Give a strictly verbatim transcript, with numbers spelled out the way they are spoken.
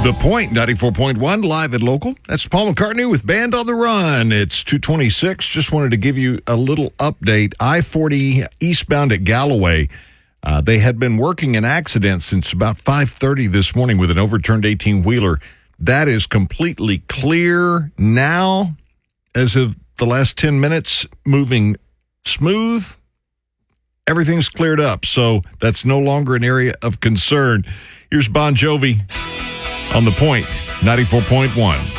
The Point, ninety-four point one, live and local. That's Paul McCartney with Band on the Run. It's two twenty-six. Just wanted to give you a little update. I forty eastbound at Galloway. Uh, they had been working an accident since about five thirty this morning with an overturned eighteen-wheeler. That is completely clear now, as of the last ten minutes, moving smooth. Everything's cleared up, so that's no longer an area of concern. Here's Bon Jovi on The Point, ninety-four point one.